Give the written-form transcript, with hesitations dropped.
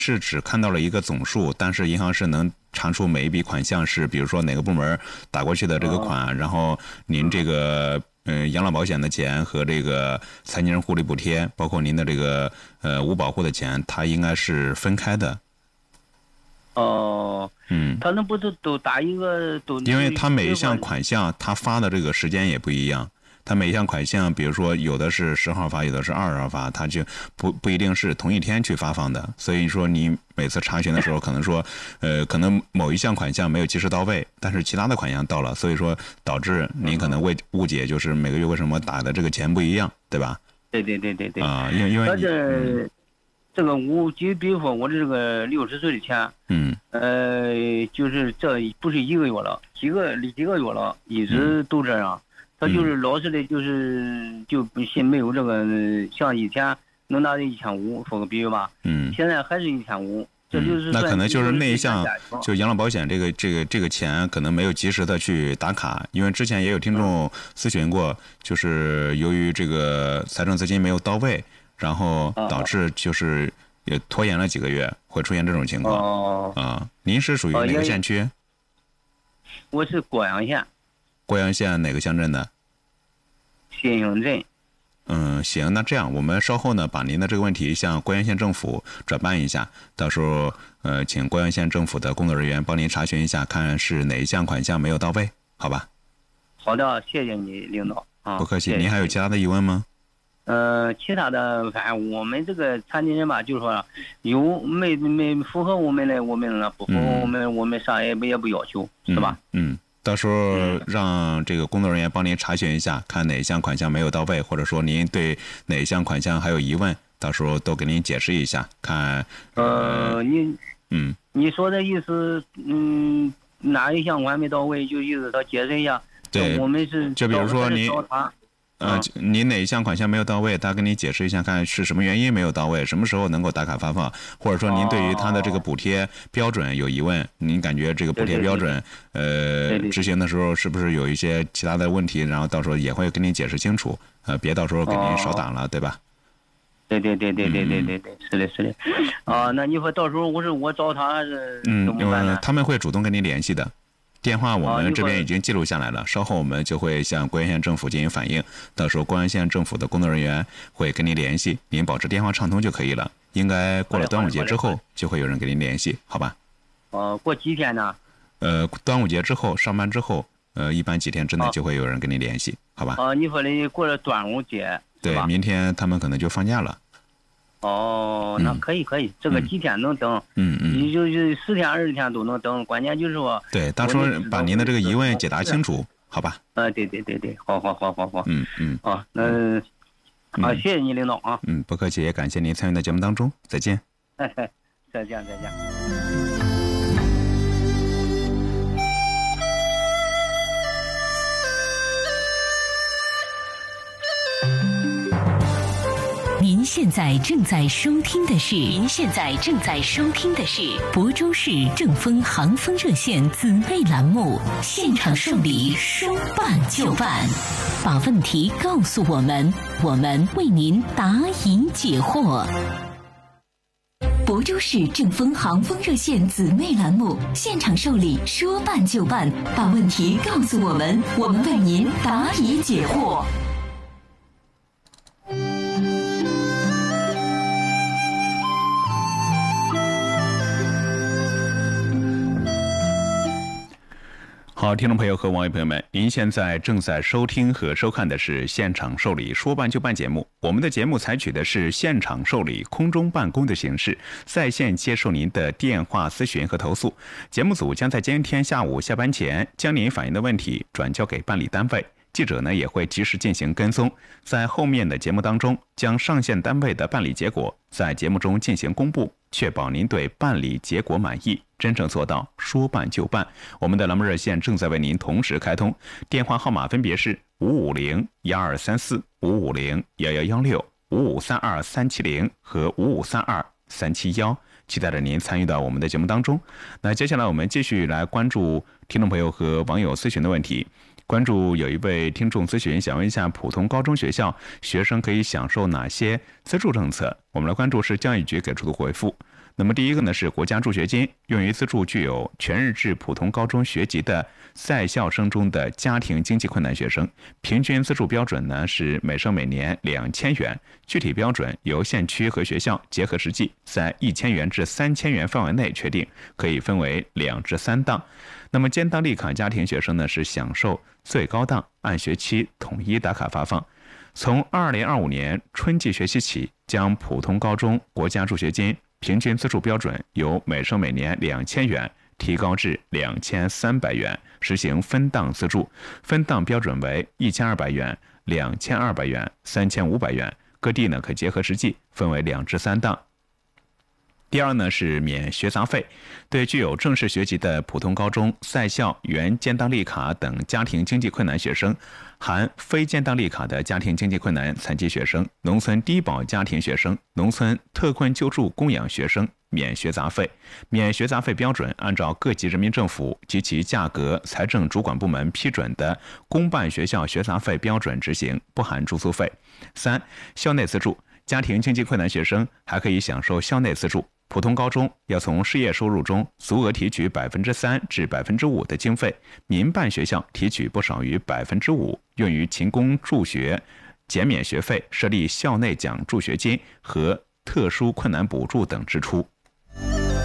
是只看到了一个总数，但是银行是能查出每一笔款项是，比如说哪个部门打过去的这个款，然后您这个养老保险的钱和这个残疾人护理补贴，包括您的这个无保护的钱，它应该是分开的。 他那不是都打一个都？ 因为他每一项款项他发的这个时间也不一样。它每一项款项，比如说有的是10号发，有的是20号发，它就不一定是同一天去发放的。所以说你每次查询的时候，可能说，可能某一项款项没有及时到位，但是其他的款项到了，所以说导致您可能会误解，就是每个月为什么打的这个钱不一样，对吧？ 对啊，因为这个就比如说我这个60岁的钱，就是这不是一个月了，几个月了，一直都这样。他就是老是的，就没有这个，像以前能拿这1500，说个比喻吧，现在还是1500，这就是那可能就是那一项，就养老保险这个钱可能没有及时的去打卡，因为之前也有听众咨询过，就是由于这个财政资金没有到位，然后导致就是也拖延了几个月，会出现这种情况。您是属于哪个县区？ 我是郭阳县。 郭阳县哪个乡镇的？ 新兴镇。 行，那这样我们稍后呢把您的这个问题向郭阳县政府转办一下，到时候请郭阳县政府的工作人员帮您查询一下，看是哪一项款项没有到位，好吧？ 好的，谢谢你领导啊。 不客气，您还有其他的疑问吗？ 其他的反正我们这个残疾人吧，就是说有没符合我们的不符合我们啥也不要求，是吧？ 到时候让这个工作人员帮您查询一下，看哪项款项没有到位，或者说您对哪项款项还有疑问，到时候都给您解释一下。看， 你说的意思，哪一项款没到位，就意思他解释一下。 对， 我们是就比如说您哪一项款项没有到位，他跟你解释一下，看是什么原因没有到位，什么时候能够打卡发放，或者说您对于他的这个补贴标准有疑问，您感觉这个补贴标准执行的时候是不是有一些其他的问题，然后到时候也会跟您解释清楚，别到时候给您少打了，对吧？ 对，是的。那你说到时候我找他还是怎么办呢？ 他们会主动跟您联系的。电话我们这边已经记录下来了，稍后我们就会向郭阳县政府进行反映，到时候郭阳县政府的工作人员会跟您联系，您保持电话畅通就可以了。应该过了端午节之后就会有人跟您联系，好吧？ 过几天呢？ 端午节之后上班之后，一般几天之内就会有人跟您联系，好吧？ 你说的过了端午节， 对，明天他们可能就放假了。 那可以，这个几天能等，你就10天20天都能等，关键就是说， 对，到时候把您的这个疑问解答清楚，好吧？ 对，好，那谢谢你领导啊， 不客气，也感谢您参与到节目当中，再见。 再见。 您现在正在收听的是亳州市正风航风热线姊妹栏目《现场受理，说办就办》，把问题告诉我们，我们为您答疑解惑。亳州市正风航风热线姊妹栏目《现场受理，说办就办》，把问题告诉我们，我们为您答疑解惑。 好，听众朋友和网友朋友们，您现在正在收听和收看的是现场受理说办就办节目。我们的节目采取的是现场受理空中办公的形式，在线接受您的电话咨询和投诉。节目组将在今天下午下班前将您反映的问题转交给办理单位，记者呢也会及时进行跟踪，在后面的节目当中将上线单位的办理结果在节目中进行公布，确保您对办理结果满意，真正做到说办就办。我们的栏目热线正在为您同时开通，电话号码分别是550-1234、550-1116、5532370和5532371，期待着您参与到我们的节目当中。那接下来我们继续来关注听众朋友和网友咨询的问题。关注有一位听众咨询，想问一下普通高中学校学生可以享受哪些资助政策？我们来关注是教育局给出的回复。 那么第一个呢是国家助学金，用于资助具有全日制普通高中学籍的在校生中的家庭经济困难学生，平均资助标准呢是每生每年2000元，具体标准由县区和学校结合实际，在1000元至3000元范围内确定，可以分为2至3档。那么兼当立卡家庭学生呢是享受最高档，按学期统一打卡发放。从2025年春季学期起，将普通高中国家助学金平均资助标准由每生每年2000元提高至2300元，实行分档资助，分档标准为1200元、2200元、3500元，各地呢可结合实际，分为2至3档。第二呢是免学杂费，对具有正式学籍的普通高中在校原兼当立卡等家庭经济困难学生，含非兼当立卡的家庭经济困难残疾学生、农村低保家庭学生、农村特困救助供养学生免学杂费。免学杂费标准按照各级人民政府及其价格财政主管部门批准的公办学校学杂费标准执行，不含住宿费。3、校内资助，家庭经济困难学生还可以享受校内资助。普通高中要从事业收入中足额提取3%至5%的经费，民办学校提取不少于5%，用于勤工助学、减免学费、设立校内奖助学金和特殊困难补助等支出。